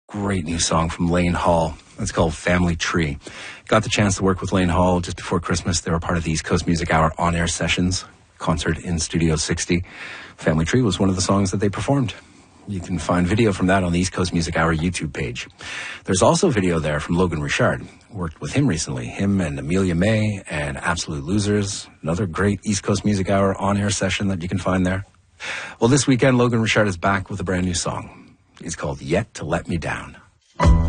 great new song from Lane Hall. It's called Family Tree. Got the chance to work with Lane Hall just before Christmas. They were part of the East Coast Music Hour on-air sessions, concert in Studio 60. Family Tree was one of the songs that they performed. You can find video from that on the East Coast Music Hour YouTube page. There's also video there from Logan Richard. Worked with him recently. Him and Amelia May and Absolute Losers. Another great East Coast Music Hour on-air session that you can find there. Well, this weekend, Logan Richard is back with a brand new song. It's called Yet to Let Me Down.